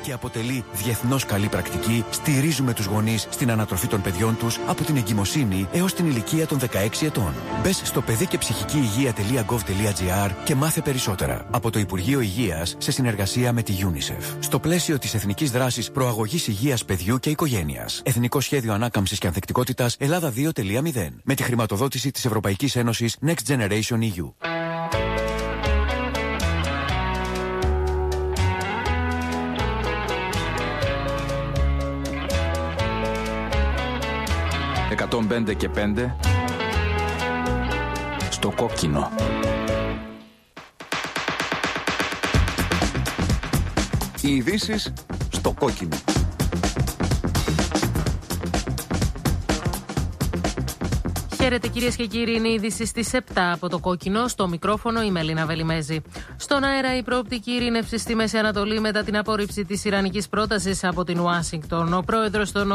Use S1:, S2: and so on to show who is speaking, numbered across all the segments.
S1: και αποτελεί διεθνώς καλή πρακτική, στηρίζουμε τους γονείς στην ανατροφή των παιδιών τους από την εγκυμοσύνη έως την ηλικία των 16 ετών. Μπες στο παιδικεψυχικηυγεία.gov.gr και μάθε περισσότερα από το Υπουργείο Υγείας σε συνεργασία με τη UNICEF. Στο πλαίσιο της Εθνικής Δράσης Προαγωγής Υγείας Παιδιού και Οικογένειας. Εθνικό Σχέδιο Ανάκαμψης και Ανθεκτικότητας Ελλάδα 2.0. Με τη χρηματοδότηση της Ευρωπαϊκής Ένωσης Next Generation EU.
S2: «105 και 5» στο κόκκινο.
S3: Οι ειδήσεις στο κόκκινο.
S4: Χαίρετε κυρίες και κύριοι, είναι η είδηση στις 7 από το κόκκινο. Στο μικρόφωνο η Μελίνα Βελιμέζη. Στον αέρα η προοπτική ειρήνευση στη Μέση Ανατολή μετά την απόρριψη της ιρανικής πρότασης από την Ουάσιγκτον. Ο πρόεδρος των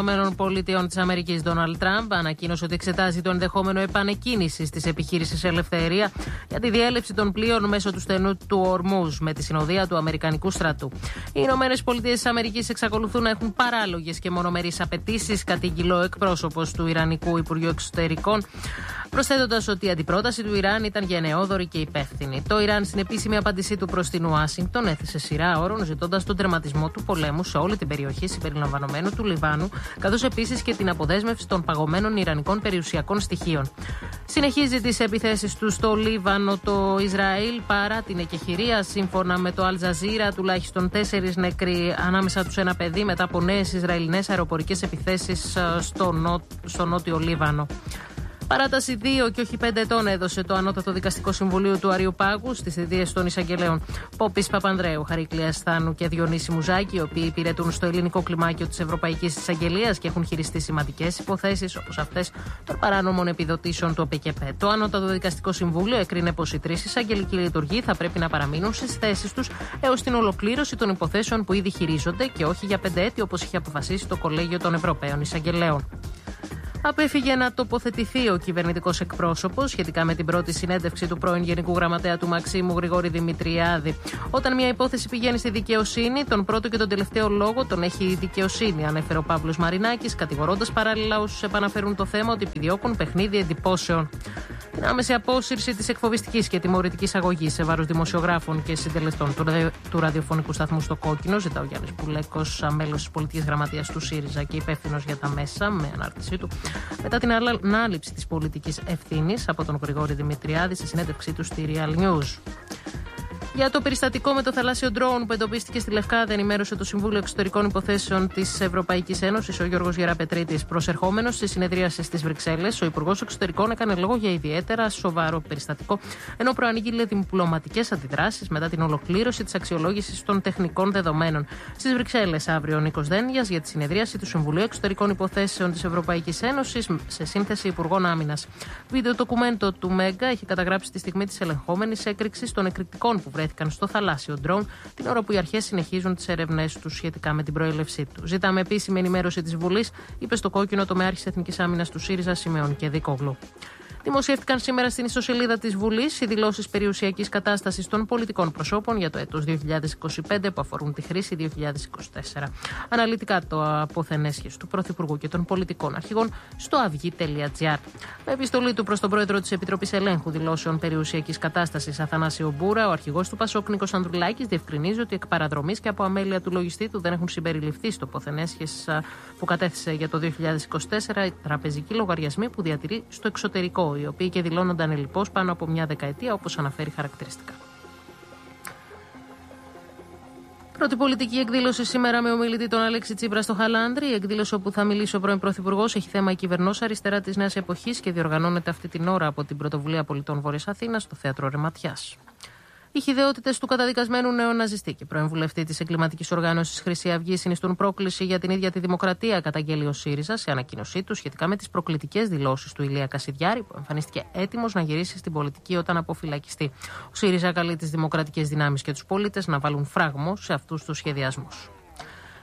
S4: ΗΠΑ, Ντόναλντ Τραμπ, ανακοίνωσε ότι εξετάζει το ενδεχόμενο επανεκκίνησης της επιχείρησης Ελευθερία για τη διέλευση των πλοίων μέσω του στενού του Ορμούζ με τη συνοδεία του Αμερικανικού στρατού. Οι ΗΠΑ εξακολουθούν να έχουν παράλογες και μονομερείς απαιτήσεις, κατήγγειλε ο εκπρόσωπος του Ιρανικού Υπουργείου Εξωτερικών, προσθέτοντας ότι η αντιπρόταση του Ιράν ήταν γενναιόδορη και υπεύθυνη. Το Ιράν, στην επίσημη απάντησή του προς την Ουάσιγκτον, έθεσε σειρά όρων ζητώντας τον τερματισμό του πολέμου σε όλη την περιοχή συμπεριλαμβανομένου του Λιβάνου, καθώς επίσης και την αποδέσμευση των παγωμένων ιρανικών περιουσιακών στοιχείων. Συνεχίζει τις επιθέσεις του στο Λίβανο το Ισραήλ παρά την εκεχηρία. Σύμφωνα με το Αλ Τζαζίρα, τουλάχιστον 4 νεκροί, ανάμεσα τους ένα παιδί, μετά από νέες ισραηλινές αεροπορικές επιθέσεις στο νότιο Λίβανο. Παράταση 2 και όχι 5 ετών έδωσε το Ανώτατο Δικαστικό Συμβουλίο του Αριουπάγου στις θητείες των εισαγγελέων Πόπης Παπανδρέου, Χαρίκλειας Θάνου και Διονύση Μουζάκη, οι οποίοι υπηρετούν στο ελληνικό κλιμάκιο της Ευρωπαϊκής Εισαγγελίας και έχουν χειριστεί σημαντικές υποθέσεις όπως αυτές των παράνομων επιδοτήσεων του ΟΠΕΚΕΠΕ. Το Ανώτατο Δικαστικό Συμβούλιο έκρινε πως οι 3 εισαγγελικοί λειτουργοί θα πρέπει να παραμείνουν στις θέσεις τους έως την ολοκλήρωση των υποθέσεων που ήδη χειρίζονται και όχι για 5 έτη όπως είχε αποφασίσει το Κολέγιο των Ευρωπαίων Εισαγγελέων. Απέφυγε να τοποθετηθεί ο κυβερνητικός εκπρόσωπος σχετικά με την πρώτη συνέντευξη του πρώην Γενικού Γραμματέα του Μαξίμου Γρηγόρη Δημητριάδη. Όταν μια υπόθεση πηγαίνει στη δικαιοσύνη, τον πρώτο και τον τελευταίο λόγο τον έχει η δικαιοσύνη, ανέφερε ο Παύλος Μαρινάκης, κατηγορώντας παράλληλα όσους επαναφέρουν το θέμα ότι επιδιώκουν παιχνίδι εντυπώσεων. Την άμεση απόσυρση της εκφοβιστικής και τιμωρητικής αγωγής σε βάρος δημοσιογράφων και συντελεστών του ραδιοφωνικού σταθμού στο Κόκκινο, ζητά ο Γιάννης Πουλέκος, μέλος της πολιτικής γραμματείας του ΣΥΡΙΖΑ και υπεύθυνος για τα μέσα, με ανάρτησή του, μετά την ανάληψη της πολιτικής ευθύνης από τον Γρηγόρη Δημητριάδη σε συνέντευξή του στη Real News. Για το περιστατικό με το θαλάσσιο ντρόουν που εντοπίστηκε στη Λευκάδα, ενημέρωσε το Συμβούλιο Εξωτερικών Υποθέσεων της Ευρωπαϊκής Ένωσης, ο Γιώργος Γεραπετρίτης. Προσερχόμενος στη συνεδρίαση στις Βρυξέλλες, ο Υπουργός Εξωτερικών έκανε λόγο για ιδιαίτερα σοβαρό περιστατικό, ενώ προανήγγειλε διπλωματικές αντιδράσεις μετά την ολοκλήρωση της αξιολόγησης των τεχνικών δεδομένων. Στις Βρυξέλλες, αύριο ο Νίκος Δένδιας για τη συνεδρίαση του Συμβουλίου Εξωτερικών Υποθέσεων της Ευρωπαϊκής Ένωσης σε σύνθεση Υπουργών Άμυνας. Βίντεο ντοκουμέντο του Μέγκα έχει καταγράψει τη στιγμή της ελεγχόμενης έκρηξης των εκρηκτικών που βρέθηκαν στο θαλάσσιο ντρόουν, την ώρα που οι αρχές συνεχίζουν τις ερευνές τους σχετικά με την προέλευσή του. Ζητάμε επίσημη ενημέρωση της Βουλής, είπε στο Κόκκινο τομεάρχης Εθνικής Άμυνας του ΣΥΡΙΖΑ Σιμεών και Δίκογλου. Δημοσιεύτηκαν σήμερα στην ιστοσελίδα της Βουλής οι δηλώσεις περιουσιακής κατάστασης των πολιτικών προσώπων για το έτος 2025 που αφορούν τη χρήση 2024. Αναλυτικά το αποθενέσχες του Πρωθυπουργού και των πολιτικών αρχηγών στο αυγή.gr. Με επιστολή του προς τον Πρόεδρο της Επιτροπής Ελέγχου Δηλώσεων Περιουσιακής Κατάστασης Αθανάσιο Μπούρα, ο αρχηγός του ΠΑΣΟΚ Νίκος Ανδρουλάκης διευκρινίζει ότι εκ παραδρομής και από αμέλεια του λογιστή του δεν έχουν συμπεριληφθεί στο αποθενέσχες που κατέθεσε για το 2024 οι τραπεζικοί λογαριασμοί που διατηρεί στο εξωτερικό, οι οποίοι και δηλώνονταν ελλιπώς πάνω από μια δεκαετία, όπως αναφέρει χαρακτηριστικά. Πρώτη πολιτική εκδήλωση σήμερα με ομιλητή τον Αλέξη Τσίπρα στο Χαλάνδρη. Η εκδήλωση όπου θα μιλήσει ο πρώην Πρωθυπουργός έχει θέμα η κυβερνός αριστερά της Νέας Εποχής και διοργανώνεται αυτή την ώρα από την Πρωτοβουλία Πολιτών Βόρειας Αθήνας στο Θέατρο Ρεματιάς. Οι χυδαιότητες του καταδικασμένου νεοναζιστή και πρώην βουλευτή της εγκληματικής οργάνωσης Χρυσή Αυγή συνιστούν πρόκληση για την ίδια τη δημοκρατία, καταγγέλει ο ΣΥΡΙΖΑ σε ανακοίνωσή του σχετικά με τις προκλητικές δηλώσεις του Ηλία Κασιδιάρη, που εμφανίστηκε έτοιμος να γυρίσει στην πολιτική όταν αποφυλακιστεί. Ο ΣΥΡΙΖΑ καλεί τις δημοκρατικές δυνάμεις και τους πολίτες να βάλουν φράγμο σε αυτούς τους σχεδιασμούς.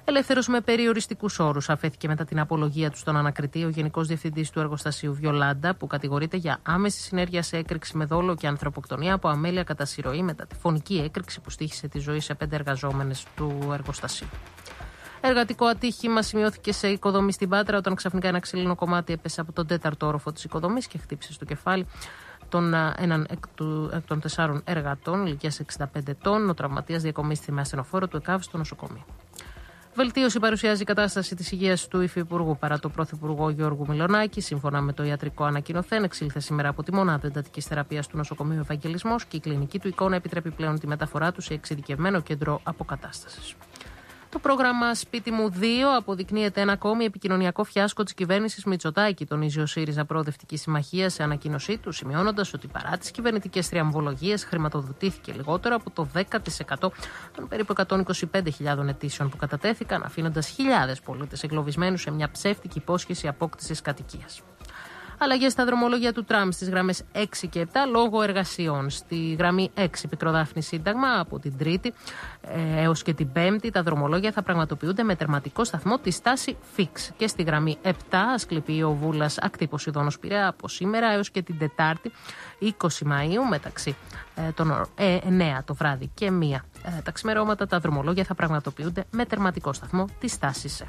S4: Ελεύθερος με περιοριστικούς όρους αφέθηκε μετά την απολογία του στον ανακριτή ο Γενικός Διευθυντής του Εργοστασίου Βιολάντα, που κατηγορείται για άμεση συνέργεια σε έκρηξη με δόλο και ανθρωποκτονία από αμέλεια κατά συρροή μετά τη φωνική έκρηξη που στοίχησε τη ζωή σε 5 εργαζόμενες του εργοστασίου. Εργατικό ατύχημα σημειώθηκε σε οικοδομή στην Πάτρα όταν ξαφνικά ένα ξύλινο κομμάτι έπεσε από τον 4ο όροφο της οικοδομής και χτύπησε στο κεφάλι έναν εκ των 4 εργατών ηλικίας 65 ετών. Ο τραυματίας διακομίστηκε με ασθενοφόρο του ΕΚΑΒ στο νοσοκομείο. Βελτίωση παρουσιάζει η κατάσταση της υγείας του Υφυπουργού παρά το Πρωθυπουργό Γιώργου Μιλονάκη. Σύμφωνα με το ιατρικό ανακοινωθέν, εξήλθε σήμερα από τη μονάδα εντατικής θεραπείας του νοσοκομείου Ευαγγελισμός και η κλινική του εικόνα επιτρέπει πλέον τη μεταφορά του σε εξειδικευμένο κέντρο αποκατάστασης. Το πρόγραμμα Σπίτι μου 2 αποδεικνύεται ένα ακόμη επικοινωνιακό φιάσκο της κυβέρνησης Μητσοτάκη, τονίζει ο ΣΥΡΙΖΑ Προοδευτική Συμμαχία σε ανακοίνωσή του, σημειώνοντας ότι παρά τις κυβερνητικές θριαμβολογίες χρηματοδοτήθηκε λιγότερο από το 10% των περίπου 125.000 αιτήσεων που κατατέθηκαν, αφήνοντας χιλιάδες πολίτες εγκλωβισμένους σε μια ψεύτικη υπόσχεση απόκτησης κατοικίας. Αλλαγές στα δρομολόγια του τραμ στις γραμμές 6 και 7 λόγω εργασιών. Στη γραμμή 6 Πικροδάφνη Σύνταγμα από την Τρίτη έως και την Πέμπτη τα δρομολόγια θα πραγματοποιούνται με τερματικό σταθμό τη στάση Fix. Και στη γραμμή 7 Ασκληπιείο Βούλας Ακτή Ποσειδώνος Πειραιά από σήμερα έως και την Τετάρτη 20 Μαΐου μεταξύ των 9 το βράδυ και 1 τα ξημερώματα τα δρομολόγια θα πραγματοποιούνται με τερματικό σταθμό τη στάση ΣΕΦ.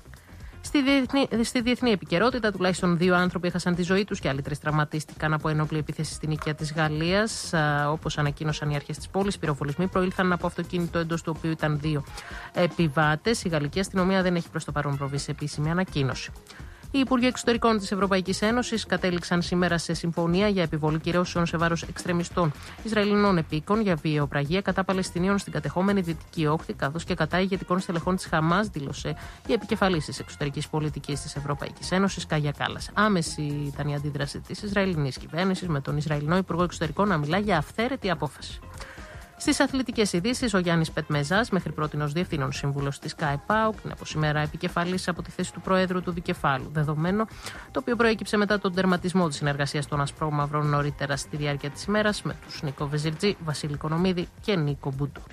S4: Στη διεθνή επικαιρότητα, τουλάχιστον 2 άνθρωποι έχασαν τη ζωή τους και άλλοι 3 τραυματίστηκαν από ενόπλη επίθεση στην οικία της Γαλλίας. Όπως ανακοίνωσαν οι αρχές της πόλης, οι πυροβολισμοί προήλθαν από αυτοκίνητο εντός του οποίου ήταν 2 επιβάτες. Η γαλλική αστυνομία δεν έχει προς το παρόν προβεί σε επίσημη ανακοίνωση. Οι Υπουργοί Εξωτερικών της Ευρωπαϊκής Ένωσης κατέληξαν σήμερα σε συμφωνία για επιβολή κυρώσεων σε βάρος εξτρεμιστών Ισραηλινών επίκων για βιαιοπραγία κατά Παλαιστινίων στην κατεχόμενη Δυτική Όχθη, καθώς και κατά ηγετικών στελεχών της Χαμάς, δήλωσε η επικεφαλής της εξωτερικής πολιτικής της Ευρωπαϊκής Ένωσης, Κάγια Κάλλας. Άμεση ήταν η αντίδραση της Ισραηλινής κυβέρνησης, με τον Ισραηλινό Υπουργό Εξωτερικών να μιλά για αυθαίρετη απόφαση. Στις αθλητικές ειδήσεις, ο Γιάννης Πετμεζάς, μέχρι πρότινος διευθύνων σύμβουλος της ΚΑΕΠΑΟΚ, είναι από σήμερα επικεφαλής από τη θέση του Προέδρου του Δικεφάλου. Δεδομένο το οποίο προέκυψε μετά τον τερματισμό της συνεργασίας των Ασπρόμαυρων νωρίτερα στη διάρκεια της ημέρας με τους Νίκο Βεζιρτζή, Βασίλη Κονομίδη και Νίκο Μπουντούρη.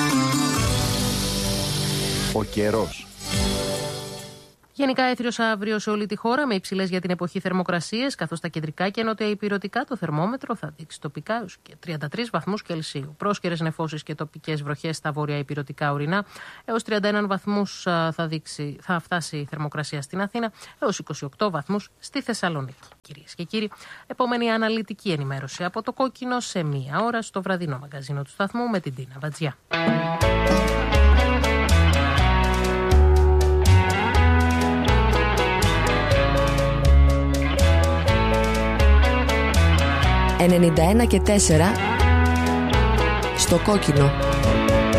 S3: Ο καιρός.
S4: Γενικά έθριος αύριο σε όλη τη χώρα με υψηλές για την εποχή θερμοκρασίες, καθώς στα κεντρικά και νοτιοϊπειρωτικά το θερμόμετρο θα δείξει τοπικά έως και 33 βαθμούς Κελσίου. Πρόσκαιρες νεφώσεις και τοπικές βροχές στα βορειοϊπειρωτικά ορεινά, έως 31 βαθμούς θα φτάσει η θερμοκρασία στην Αθήνα, έως 28 βαθμούς στη Θεσσαλονίκη. Κυρίες και κύριοι, επόμενη αναλυτική ενημέρωση από το Κόκκινο σε 1 ώρα στο βραδινό μαγκαζίνο του σταθμού με την Τίνα Βατζιά.
S5: 91 και 4 στο Κόκκινο.